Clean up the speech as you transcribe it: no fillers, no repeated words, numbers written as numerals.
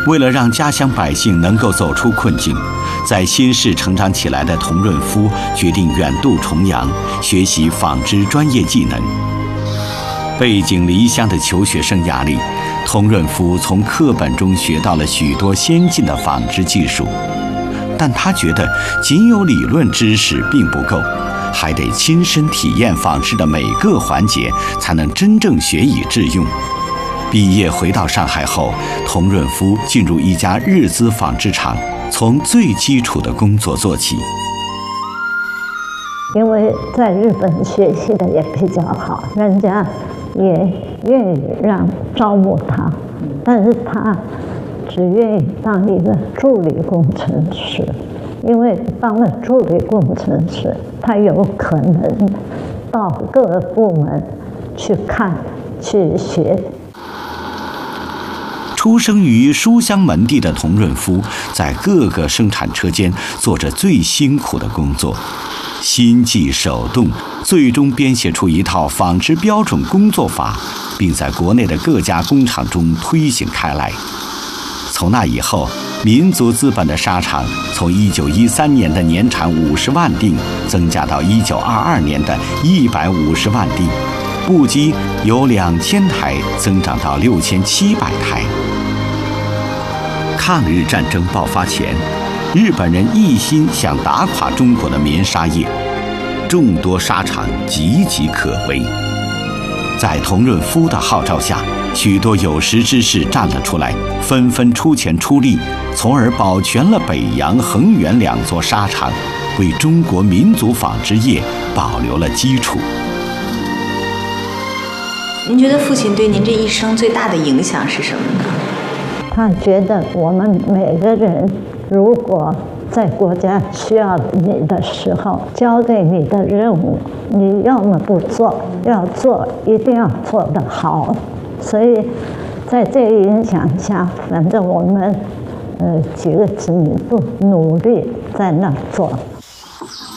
为了让家乡百姓能够走出困境，在新市成长起来的童润夫决定远渡重洋，学习纺织专业技能。背井离乡的求学生涯里，童润夫从课本中学到了许多先进的纺织技术，但他觉得仅有理论知识并不够，还得亲身体验纺织的每个环节，才能真正学以致用。毕业回到上海后，童润夫进入一家日资纺织厂，从最基础的工作做起。 因为在日本学习的也比较好，人家也愿意招募他，但是他只愿意当一个助理工程师，因为当了助理工程师，他有可能到各个部门去看、去学。 出生于书香门第的童润夫，在各个生产车间做着最辛苦的工作，心计手动，最终编写出一套纺织标准工作法，并在国内的各家工厂中推行开来。从那以后，民族资本的纱厂从1913年的年产50万锭增加到1922年的150万锭，布机由2000台增长到6700台。抗日战争爆发前，日本人一心想打垮中国的棉纱业，众多纱厂岌岌可危。在童润夫的号召下，许多有识之士站了出来，纷纷出钱出力，从而保全了北洋、恒源2座纱厂，为中国民族纺织业保留了基础。 您觉得父亲对您这一生最大的影响是什么呢？ 他觉得我们每个人，如果在国家需要你的时候，交给你的任务，你要么不做，要做一定要做得好。所以，在这个影响下，反正我们几个子女都努力在那做。